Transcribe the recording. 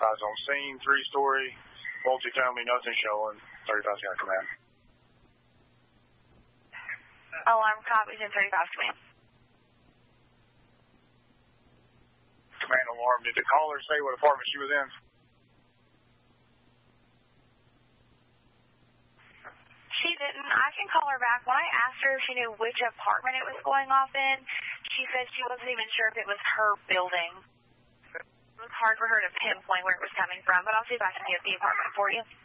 Eyes on scene, 3-story, multifamily, nothing showing. 35 Sky Command. Alarm copies in 35 Command. Command alarm. Did the caller say what apartment she was in? She didn't. I can call her back. When I asked her if she knew which apartment it was going off in, she said she wasn't even sure if it was her building. It was hard for her to pinpoint where it was coming from, but I'll see if I can get the apartment for you.